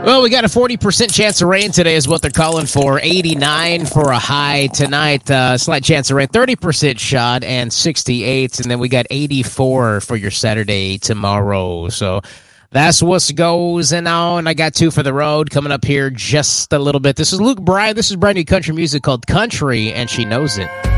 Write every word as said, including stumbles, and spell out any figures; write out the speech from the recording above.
Well, we got a forty percent chance of rain today is what they're calling for. eighty-nine for a high tonight. Uh, slight chance of rain. thirty percent shot and sixty-eight. And then we got eighty-four for your Saturday tomorrow. So that's what's goes on. I got two for the road coming up here just a little bit. This is Luke Bryan. This is brand new country music called Country, and She Knows It.